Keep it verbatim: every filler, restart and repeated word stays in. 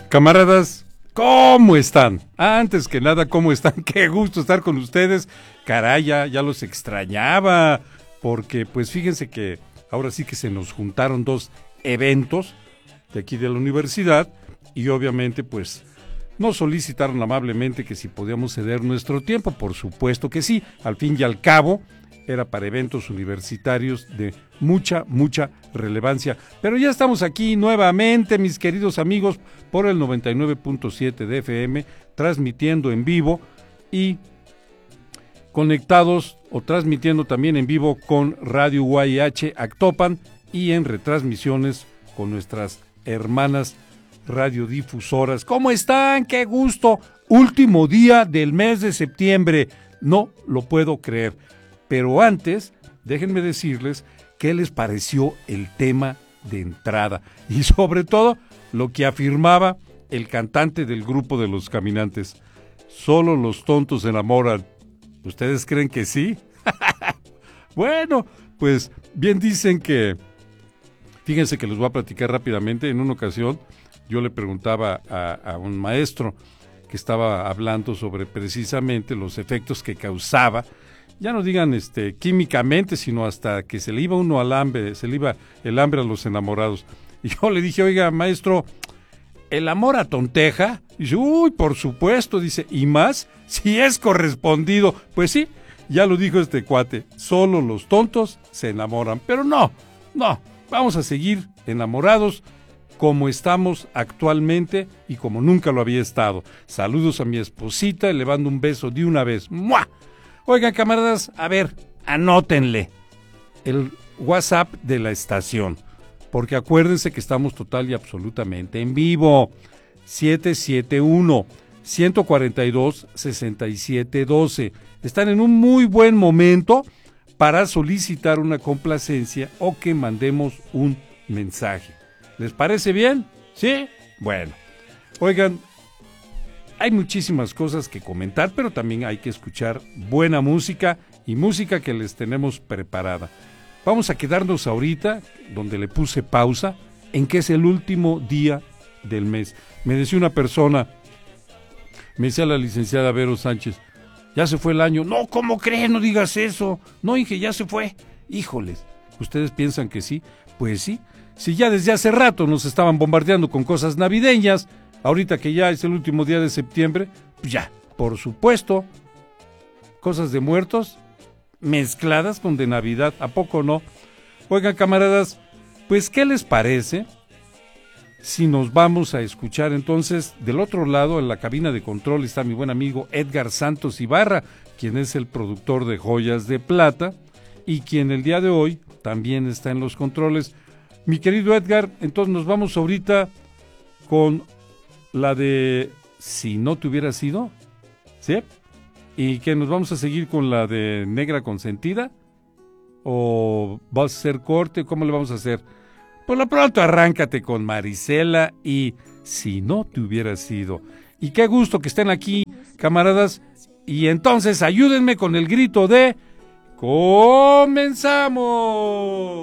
Camaradas, ¿cómo están? Antes que nada, ¿cómo están? Qué gusto estar con ustedes. Caray, ya, ya los extrañaba, porque pues fíjense que ahora sí que se nos juntaron dos eventos de aquí de la universidad y obviamente pues nos solicitaron amablemente que si podíamos ceder nuestro tiempo. Por supuesto que sí, al fin y al cabo era para eventos universitarios de mucha, mucha relevancia. Pero ya estamos aquí nuevamente, mis queridos amigos, por el noventa y nueve punto siete de F M, transmitiendo en vivo y conectados o transmitiendo también en vivo con Radio U A H Actopan y en retransmisiones con nuestras hermanas radiodifusoras. ¿Cómo están? ¡Qué gusto! Último día del mes de septiembre. No lo puedo creer. Pero antes, déjenme decirles qué les pareció el tema de entrada y sobre todo lo que afirmaba el cantante del grupo de Los Caminantes. Solo los tontos se enamoran. ¿Ustedes creen que sí? Bueno, pues bien dicen que, fíjense que les voy a platicar rápidamente. En una ocasión yo le preguntaba a, a un maestro que estaba hablando sobre precisamente los efectos que causaba, ya no digan este químicamente, sino hasta que se le iba uno al hambre, se le iba el hambre a los enamorados. Y yo le dije, oiga, maestro, ¿el amor atonteja? Y dice, uy, por supuesto, dice, y más si es correspondido. Pues sí, ya lo dijo este cuate, solo los tontos se enamoran. Pero no, no, vamos a seguir enamorados como estamos actualmente y como nunca lo había estado. Saludos a mi esposita, le mando un beso de una vez. ¡Mua! Oigan, camaradas, a ver, anótenle el WhatsApp de la estación, porque acuérdense que estamos total y absolutamente en vivo. siete siete uno, uno cuatro dos, seis siete uno dos. Están en un muy buen momento para solicitar una complacencia o que mandemos un mensaje. ¿Les parece bien? ¿Sí? Bueno, oigan, hay muchísimas cosas que comentar, pero también hay que escuchar buena música y música que les tenemos preparada. Vamos a quedarnos ahorita, donde le puse pausa, en que es el último día del mes. Me decía una persona, me decía la licenciada Vero Sánchez, ya se fue el año. No, ¿cómo crees? No digas eso. No, Inge, ya se fue. Híjoles, ¿ustedes piensan que sí? Pues sí. Si ya desde hace rato nos estaban bombardeando con cosas navideñas, ahorita que ya es el último día de septiembre, pues ya, por supuesto, cosas de muertos mezcladas con de Navidad, ¿a poco no? Oigan, camaradas, pues ¿qué les parece si nos vamos a escuchar entonces del otro lado? En la cabina de control está mi buen amigo Edgar Santos Ibarra, quien es el productor de Joyas de Plata y quien el día de hoy también está en los controles. Mi querido Edgar, entonces nos vamos ahorita con la de Si no te hubiera sido, ¿sí? ¿Y que nos vamos a seguir con la de Negra Consentida? ¿O vas a hacer corte? ¿Cómo le vamos a hacer? Por lo pronto arráncate con Marisela y Si no te hubiera sido. Y qué gusto que estén aquí, camaradas. Y entonces ayúdenme con el grito de ¡Comenzamos!